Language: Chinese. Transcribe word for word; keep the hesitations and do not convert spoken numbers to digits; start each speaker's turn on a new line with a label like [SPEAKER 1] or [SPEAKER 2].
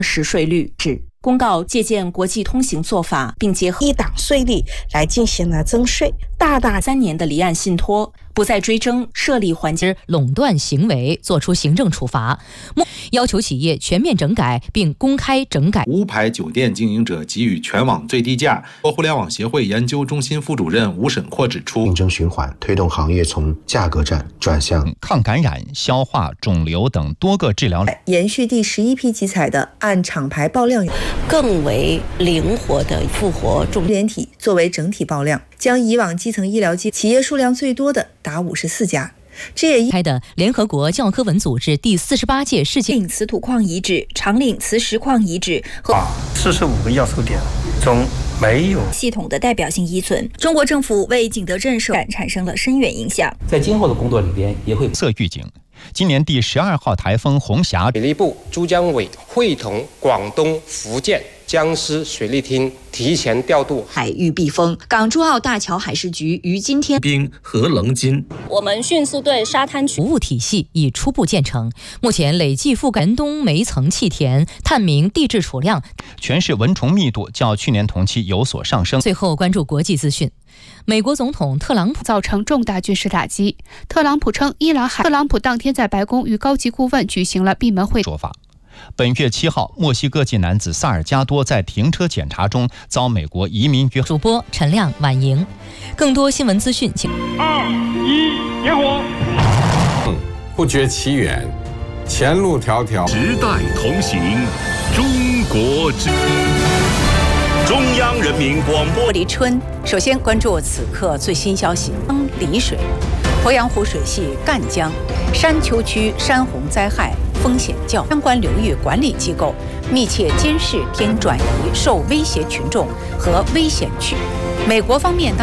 [SPEAKER 1] 时税率制。公告借鉴国际通行做法，并结合
[SPEAKER 2] 一档税率来进行了征税，大大
[SPEAKER 1] 三年的离岸信托不再追征设立环境
[SPEAKER 3] 垄断行为，作出行政处罚，要求企业全面整改并公开整改。
[SPEAKER 4] 无牌酒店经营者给予全网最低价。国互联网协会研究中心副主任吴沈阔指出，
[SPEAKER 5] 竞争循环推动行业从价格战转向
[SPEAKER 6] 抗感染、消化、肿瘤等多个治疗。
[SPEAKER 7] 延续第十一批集采的按厂牌爆量，
[SPEAKER 8] 更为灵活的复活重
[SPEAKER 7] 点体作为整体爆量，将以往基层医疗机企业数量最多的达五十四家。这也
[SPEAKER 3] 开的联合国教科文组织第四十八届世界
[SPEAKER 1] 磁土矿遗址、长岭磁石矿遗址和
[SPEAKER 9] 四十五个要素点中没有
[SPEAKER 1] 系统的代表性遗存。中国政府为景德镇受产生了深远影响，
[SPEAKER 10] 在今后的工作里边也会
[SPEAKER 6] 色预警。今年第十二号台风红霞，
[SPEAKER 11] 水利部、珠江委会同广东、福建、江苏水利厅提前调度
[SPEAKER 1] 海域避风。港珠澳大桥海事局于今天
[SPEAKER 12] 冰和棱金，
[SPEAKER 13] 我们迅速对沙滩区
[SPEAKER 3] 服务体系已初步建成，目前累计覆盖人东煤层气田、探明地质储量，
[SPEAKER 6] 全市蚊虫密度较去年同期有所上升。
[SPEAKER 3] 最后关注国际资讯。美国总统特朗普
[SPEAKER 14] 造成重大军事打击。特朗普称，伊朗海特朗普当天在白宫与高级顾问举行了闭门会
[SPEAKER 6] 说法。本月七号，墨西哥籍男子萨尔加多在停车检查中遭美国移民局。
[SPEAKER 3] 主播陈亮、婉莹。更多新闻资讯，请
[SPEAKER 15] 二一点火。
[SPEAKER 16] 嗯，不觉其远，前路迢迢。
[SPEAKER 17] 时代同行，中国之。中央人民广播。
[SPEAKER 18] 离春，首先关注此刻最新消息：丽水、鄱阳湖水系赣江、山丘区山洪灾害风险较，相关流域管理机构密切监视偏转移受威胁群众和危险区。美国方面当